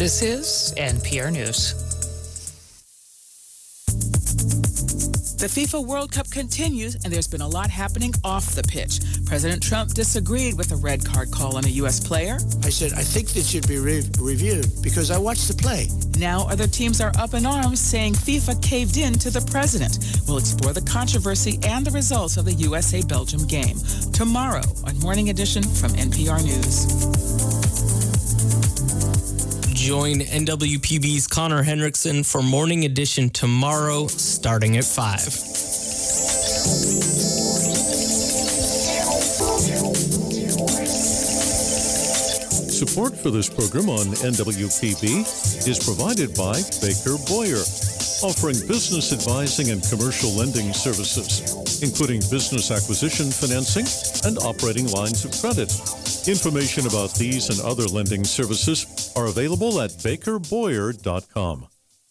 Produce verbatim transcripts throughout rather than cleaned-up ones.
This is N P R News. The FIFA World Cup continues, and there's been a lot happening off the pitch. President Trump disagreed with a red card call on a U S player. I said, I think this should be re- reviewed because I watched the play. Now other teams are up in arms saying FIFA caved in to the president. We'll explore the controversy and the results of the U S A-Belgium game tomorrow on Morning Edition from N P R News. Join N W P B's Connor Hendrickson for Morning Edition tomorrow, starting at five. Support for this program on N W P B is provided by Baker Boyer, offering business advising and commercial lending services, including business acquisition financing and operating lines of credit. Information about these and other lending services are available at baker boyer dot com.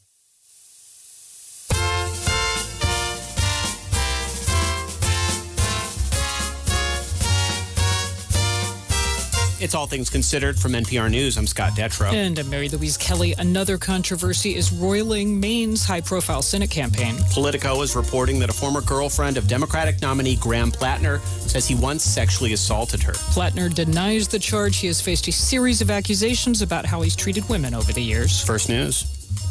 It's All Things Considered from N P R News. I'm Scott Detrow. And I'm Mary Louise Kelly. Another controversy is roiling Maine's high-profile Senate campaign. Politico is reporting that a former girlfriend of Democratic nominee Graham Plattner says he once sexually assaulted her. Plattner denies the charge. He has faced a series of accusations about how he's treated women over the years. First News.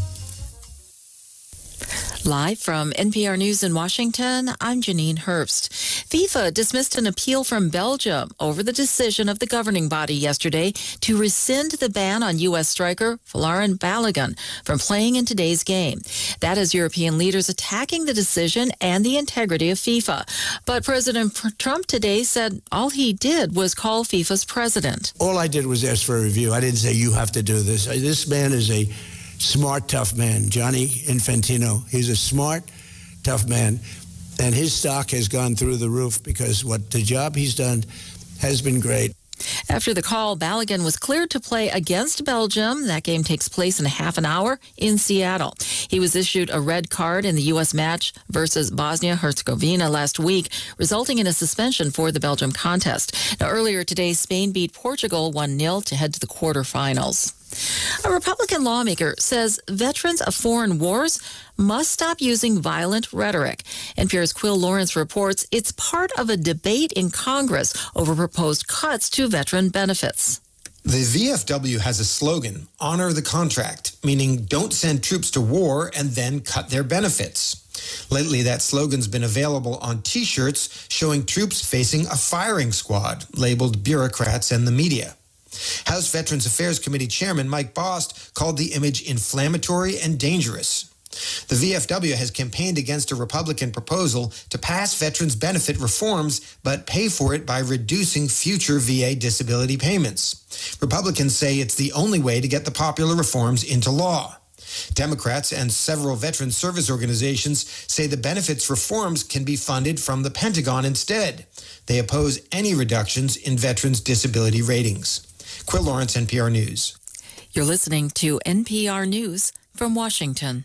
Live from N P R News in Washington, I'm Janine Herbst. FIFA dismissed an appeal from Belgium over the decision of the governing body yesterday to rescind the ban on U S striker Folarin Balogun from playing in today's game. That has European leaders attacking the decision and the integrity of FIFA. But President Trump today said all he did was call FIFA's president. All I did was ask for a review. I didn't say you have to do this. This man is a smart, tough man, Gianni Infantino. He's a smart, tough man, and his stock has gone through the roof because what the job he's done has been great. After the call, Balogun was cleared to play against Belgium. That game takes place in half an hour in Seattle. He was issued a red card in the U S match versus Bosnia-Herzegovina last week, resulting in a suspension for the Belgium contest. Now, earlier today, Spain beat Portugal one nil to head to the quarterfinals. A Republican lawmaker says veterans of foreign wars must stop using violent rhetoric. N P R's Quill Lawrence reports it's part of a debate in Congress over proposed cuts to veteran benefits. The V F W has a slogan, honor the contract, meaning don't send troops to war and then cut their benefits. Lately, that slogan's been available on T-shirts showing troops facing a firing squad, labeled bureaucrats and the media. House Veterans Affairs Committee Chairman Mike Bost called the image inflammatory and dangerous. The V F W has campaigned against a Republican proposal to pass veterans benefit reforms, but pay for it by reducing future V A disability payments. Republicans say it's the only way to get the popular reforms into law. Democrats and several veteran service organizations say the benefits reforms can be funded from the Pentagon instead. They oppose any reductions in veterans' disability ratings. Quill Lawrence, N P R News. You're listening to N P R News from Washington.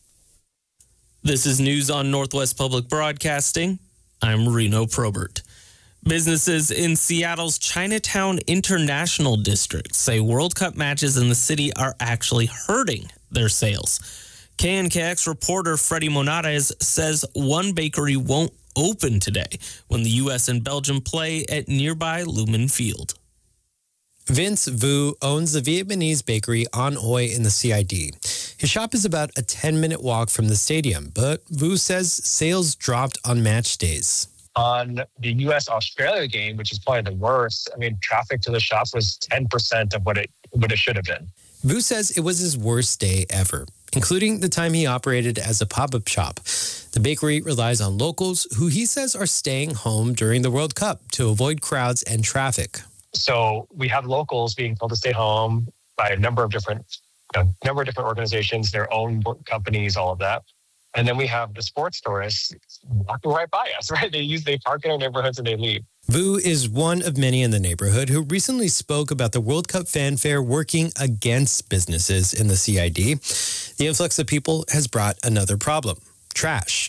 This is news on Northwest Public Broadcasting. I'm Reno Probert. Businesses in Seattle's Chinatown International District say World Cup matches in the city are actually hurting their sales. K N K X reporter Freddie Monares says one bakery won't open today when the U S and Belgium play at nearby Lumen Field. Vince Vu owns the Vietnamese bakery On Oi in the C I D. His shop is about a ten-minute walk from the stadium, but Vu says sales dropped on match days. On the U S Australia game, which is probably the worst, I mean, traffic to the shop was ten percent of what it what it should have been. Vu says it was his worst day ever, including the time he operated as a pop-up shop. The bakery relies on locals who he says are staying home during the World Cup to avoid crowds and traffic. So we have locals being told to stay home by a number of different, you know, number of different organizations, their own companies, all of that. And then we have the sports tourists walking right by us, right? They use, they park in our neighborhoods and they leave. Vu is one of many in the neighborhood who recently spoke about the World Cup fanfare working against businesses in the C I D. The influx of people has brought another problem: trash.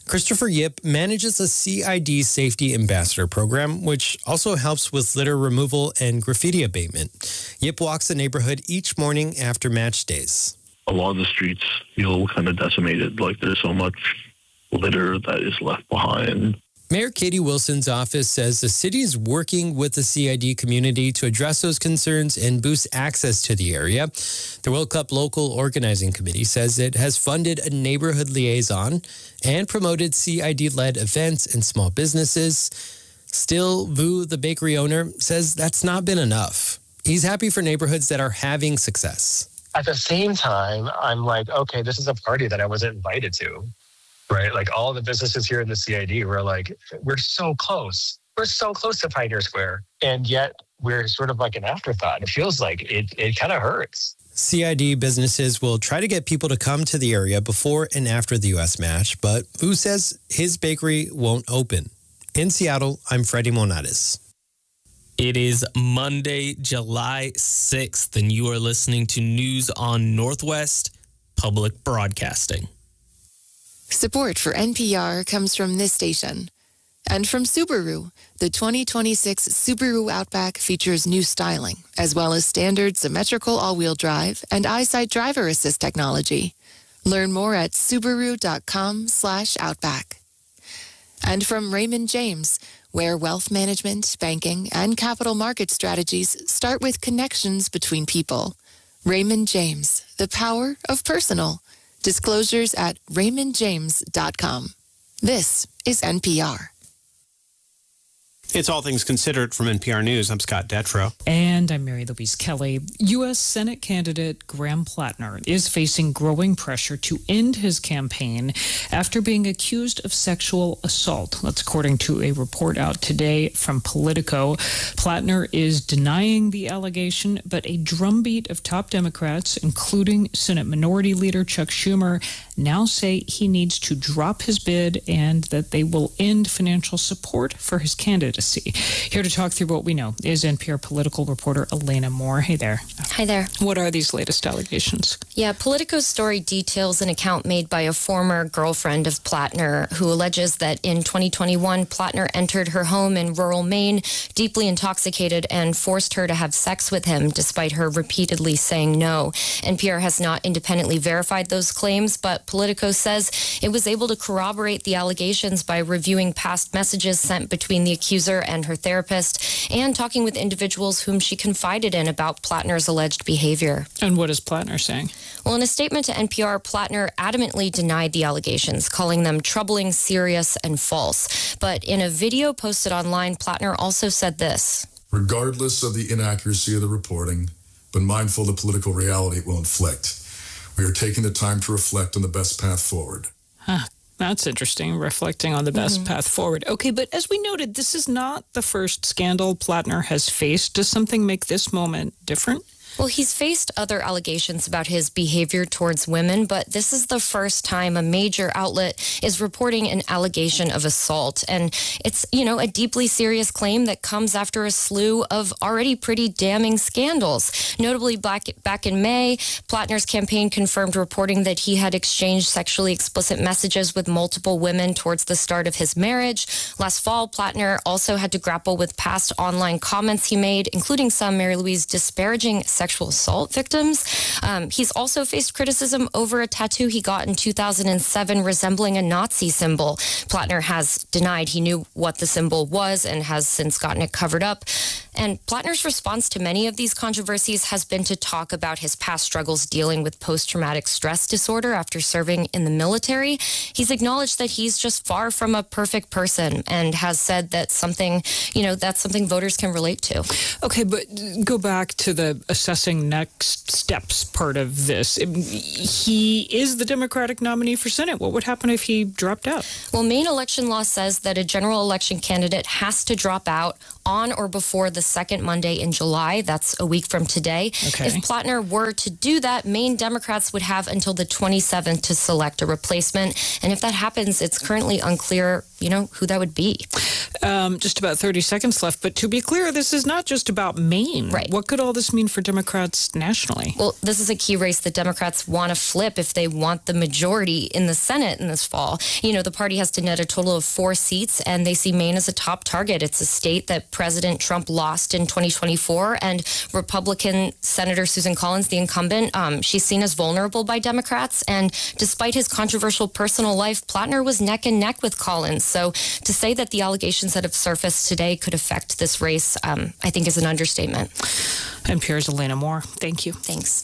Christopher Yip manages a C I D Safety Ambassador program, which also helps with litter removal and graffiti abatement. Yip walks the neighborhood each morning after match days. A lot of the streets feel kind of decimated, like there's so much litter that is left behind. Mayor Katie Wilson's office says the city is working with the C I D community to address those concerns and boost access to the area. The World Cup Local Organizing Committee says it has funded a neighborhood liaison and promoted C I D-led events and small businesses. Still, Vu, the bakery owner, says that's not been enough. He's happy for neighborhoods that are having success. At the same time, I'm like, okay, this is a party that I wasn't invited to. Right? Like all the businesses here in the C I D were like, we're so close. We're so close to Pioneer Square. And yet we're sort of like an afterthought. It feels like it, it kind of hurts. C I D businesses will try to get people to come to the area before and after the U S match, but Vu says his bakery won't open. In Seattle, I'm Freddie Monades. It is Monday, July sixth, and you are listening to News on Northwest Public Broadcasting. Support for N P R comes from this station. And from Subaru, the twenty twenty-six Subaru Outback features new styling, as well as standard symmetrical all-wheel drive and EyeSight driver assist technology. Learn more at Subaru.com slash Outback. And from Raymond James, where wealth management, banking, and capital market strategies start with connections between people. Raymond James, the power of personal. Disclosures at raymond james dot com. This is N P R. It's All Things Considered from N P R News. I'm Scott Detrow. And I'm Mary Louise Kelly. U S Senate candidate Graham Plattner is facing growing pressure to end his campaign after being accused of sexual assault. That's according to a report out today from Politico. Plattner is denying the allegation, but a drumbeat of top Democrats, including Senate Minority Leader Chuck Schumer, now say he needs to drop his bid and that they will end financial support for his candidacy. Here to talk through what we know is N P R political reporter Elena Moore. Hey there. Hi there. What are these latest allegations? Yeah, Politico's story details an account made by a former girlfriend of Plattner who alleges that in twenty twenty-one, Plattner entered her home in rural Maine, deeply intoxicated, and forced her to have sex with him, despite her repeatedly saying no. N P R has not independently verified those claims, but Politico says it was able to corroborate the allegations by reviewing past messages sent between the accuser and her therapist, and talking with individuals whom she confided in about Plattner's alleged behavior. And what is Plattner saying? Well, in a statement to N P R, Plattner adamantly denied the allegations, calling them troubling, serious, and false. But in a video posted online, Plattner also said this. Regardless of the inaccuracy of the reporting, but mindful of the political reality it will inflict, we are taking the time to reflect on the best path forward. Huh. That's interesting, reflecting on the best mm-hmm. path forward. Okay, but as we noted, this is not the first scandal Plattner has faced. Does something make this moment different? Well, he's faced other allegations about his behavior towards women, but this is the first time a major outlet is reporting an allegation of assault. And it's, you know, a deeply serious claim that comes after a slew of already pretty damning scandals. Notably, back, back in May, Plattner's campaign confirmed reporting that he had exchanged sexually explicit messages with multiple women towards the start of his marriage. Last fall, Plattner also had to grapple with past online comments he made, including some, Mary Louise, disparaging sexual assault victims. Um, he's also faced criticism over a tattoo he got in two thousand seven resembling a Nazi symbol. Plattner has denied he knew what the symbol was and has since gotten it covered up. And Plattner's response to many of these controversies has been to talk about his past struggles dealing with post-traumatic stress disorder after serving in the military. He's acknowledged that he's just far from a perfect person and has said that something, you know, that's something voters can relate to. Okay, but go back to the assessing next steps part of this. He is the Democratic nominee for Senate. What would happen if he dropped out? Well, Maine election law says that a general election candidate has to drop out on or before the second Monday in July. That's a week from today. Okay. If Plattner were to do that, Maine Democrats would have until the twenty-seventh to select a replacement. And if that happens, it's currently unclear you know, who that would be. Um, just about thirty seconds left. But to be clear, this is not just about Maine. Right. What could all this mean for Democrats nationally? Well, this is a key race that Democrats want to flip if they want the majority in the Senate in this fall. You know, the party has to net a total of four seats, and they see Maine as a top target. It's a state that President Trump lost in twenty twenty-four, and Republican Senator Susan Collins, the incumbent, um, she's seen as vulnerable by Democrats. And despite his controversial personal life, Plattner was neck and neck with Collins. So to say that the allegations that have surfaced today could affect this race, um, I think is an understatement. N P R's Elena Moore. Thank you. Thanks.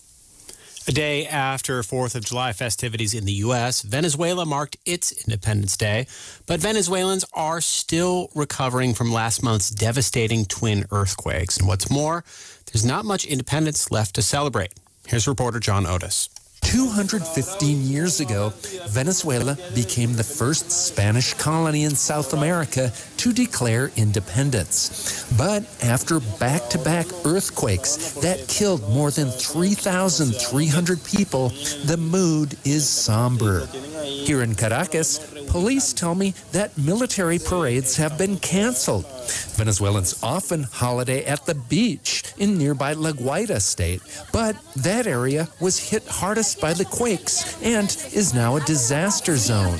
A day after fourth of July festivities in the U S, Venezuela marked its Independence Day, but Venezuelans are still recovering from last month's devastating twin earthquakes. And what's more, there's not much independence left to celebrate. Here's reporter John Otis. two hundred fifteen years ago, Venezuela became the first Spanish colony in South America to declare independence. But after back-to-back earthquakes that killed more than three thousand three hundred people, the mood is somber. Here in Caracas, police tell me that military parades have been canceled. Venezuelans often holiday at the beach in nearby La Guaira state, but that area was hit hardest by the quakes and is now a disaster zone.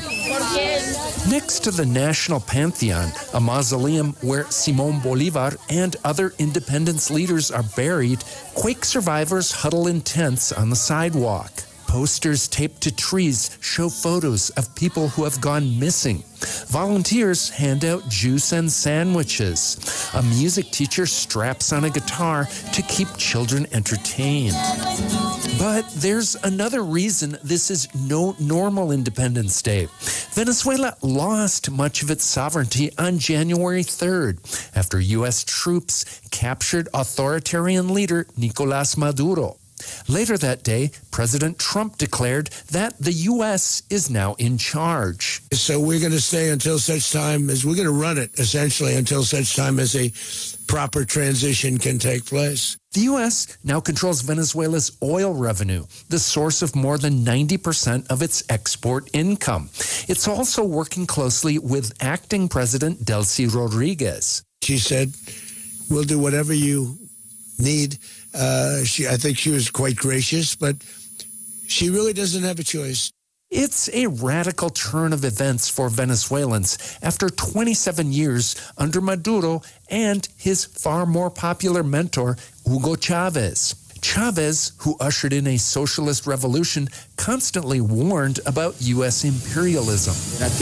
Next to the National Pantheon, a mausoleum where Simón Bolívar and other independence leaders are buried, quake survivors huddle in tents on the sidewalk. Posters taped to trees show photos of people who have gone missing. Volunteers hand out juice and sandwiches. A music teacher straps on a guitar to keep children entertained. But there's another reason this is no normal Independence Day. Venezuela lost much of its sovereignty on January third after U S troops captured authoritarian leader Nicolás Maduro. Later that day, President Trump declared that the U S is now in charge. So we're going to stay until such time as we're going to run it, essentially, until such time as a proper transition can take place. The U S now controls Venezuela's oil revenue, the source of more than ninety percent of its export income. It's also working closely with acting President Delcy Rodriguez. She said, we'll do whatever you need. Uh, she, I think she was quite gracious, but she really doesn't have a choice. It's a radical turn of events for Venezuelans after twenty-seven years under Maduro and his far more popular mentor, Hugo Chavez. Chavez, who ushered in a socialist revolution, constantly warned about U S imperialism.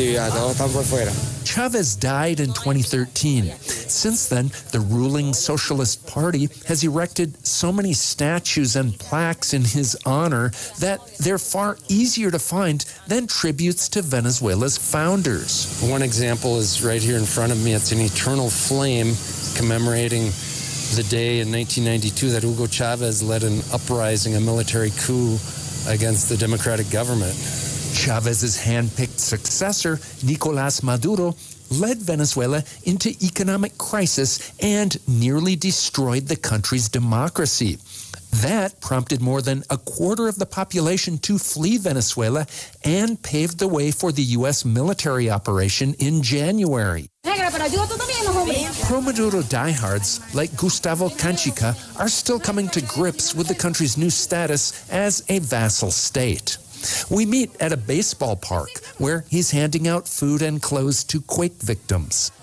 Chavez died in twenty thirteen. Since then, the ruling Socialist Party has erected so many statues and plaques in his honor that they're far easier to find than tributes to Venezuela's founders. One example is right here in front of me. It's an eternal flame commemorating the day in nineteen ninety-two that Hugo Chavez led an uprising, a military coup against the democratic government. Chavez's hand-picked successor, Nicolás Maduro, led Venezuela into economic crisis and nearly destroyed the country's democracy. That prompted more than a quarter of the population to flee Venezuela and paved the way for the U S military operation in January. Pro-Maduro diehards like Gustavo Canchica are still coming to grips with the country's new status as a vassal state. We meet at a baseball park where he's handing out food and clothes to quake victims.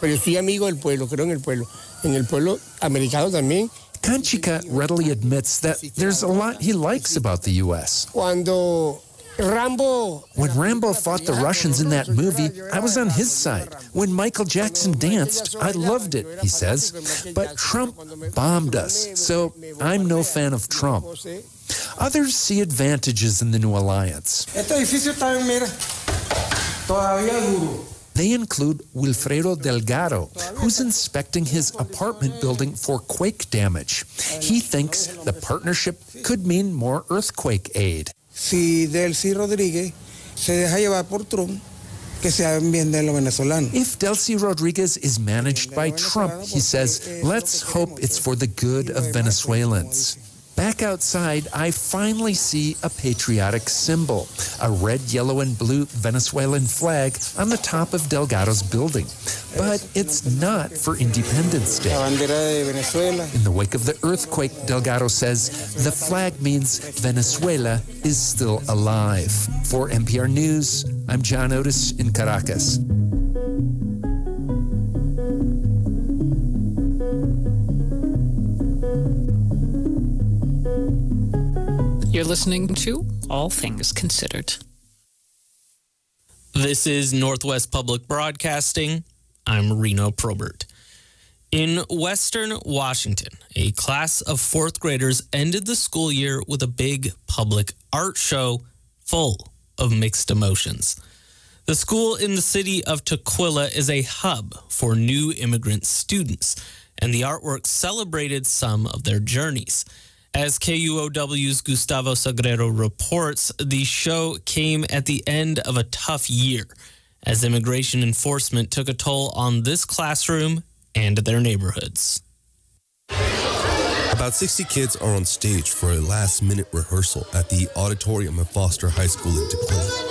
Canchica readily admits that there's a lot he likes about the U S. When Rambo fought the Russians in that movie, I was on his side. When Michael Jackson danced, I loved it, he says. But Trump bombed us, so I'm no fan of Trump. Others see advantages in the new alliance. They include Wilfredo Delgado, who's inspecting his apartment building for quake damage. He thinks the partnership could mean more earthquake aid. Si Delcy Rodriguez se deja llevar por Trump, que se hagan bien de los venezolanos. If Delcy Rodriguez is managed by Trump, he says, let's hope it's for the good of Venezuelans. Back outside, I finally see a patriotic symbol, a red, yellow, and blue Venezuelan flag on the top of Delgado's building. But it's not for Independence Day. In the wake of the earthquake, Delgado says the flag means Venezuela is still alive. For N P R News, I'm John Otis in Caracas. You're listening to All Things Considered. This is Northwest Public Broadcasting. I'm Reno Probert. In Western Washington, a class of fourth graders ended the school year with a big public art show full of mixed emotions. The school in the city of Tukwila is a hub for new immigrant students, and the artwork celebrated some of their journeys. As K U O W's Gustavo Sagrero reports, the show came at the end of a tough year as immigration enforcement took a toll on this classroom and their neighborhoods. About sixty kids are on stage for a last-minute rehearsal at the auditorium of Foster High School in Tukwila.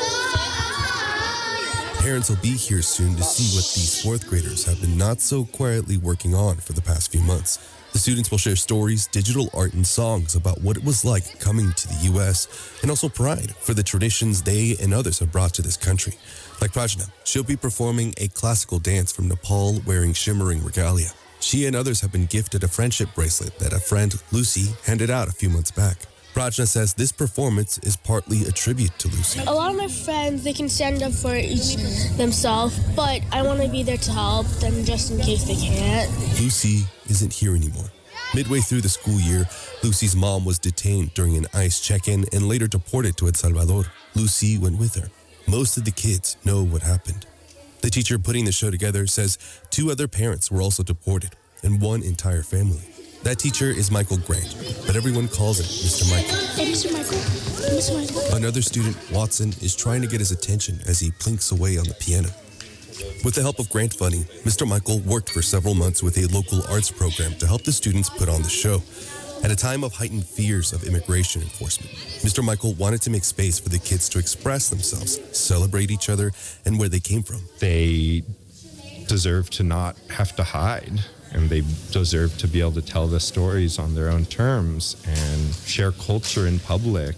Parents will be here soon to see what these fourth graders have been not so quietly working on for the past few months. The students will share stories, digital art, and songs about what it was like coming to the U S and also pride for the traditions they and others have brought to this country. Like Prajna, she'll be performing a classical dance from Nepal wearing shimmering regalia. She and others have been gifted a friendship bracelet that a friend, Lucy, handed out a few months back. Prajna says this performance is partly a tribute to Lucy. A lot of my friends, they can stand up for each themselves, but I want to be there to help them just in case they can't. Lucy isn't here anymore. Midway through the school year, Lucy's mom was detained during an ICE check-in and later deported to El Salvador. Lucy went with her. Most of the kids know what happened. The teacher putting the show together says two other parents were also deported and one entire family. That teacher is Michael Grant, but everyone calls him Mister Michael. Hey, Mister Michael. Mister Michael. Another student, Watson, is trying to get his attention as he plinks away on the piano. With the help of grant funding, Mister Michael worked for several months with a local arts program to help the students put on the show. At a time of heightened fears of immigration enforcement, Mister Michael wanted to make space for the kids to express themselves, celebrate each other, and where they came from. They deserve to not have to hide, and they deserve to be able to tell the stories on their own terms and share culture in public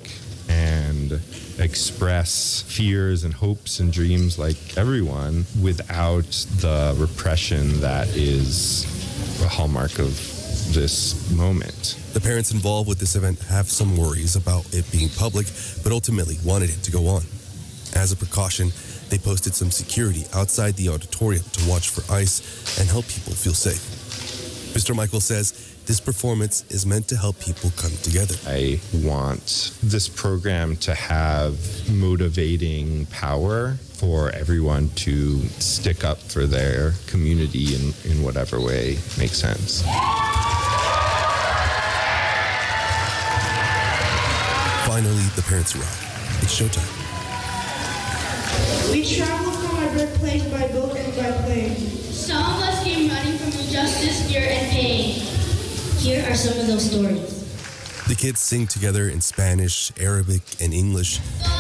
and express fears and hopes and dreams like everyone without the repression that is a hallmark of this moment. The parents involved with this event have some worries about it being public, but ultimately wanted it to go on. As a precaution, they posted some security outside the auditorium to watch for ICE and help people feel safe. Mister Michael says this performance is meant to help people come together. I want this program to have motivating power for everyone to stick up for their community in, in whatever way makes sense. Finally, the parents arrive. It's showtime. We traveled from my birthplace by boat and by plane. Some of us came running from injustice, fear, and pain. Here are some of those stories. The kids sing together in Spanish, Arabic, and English.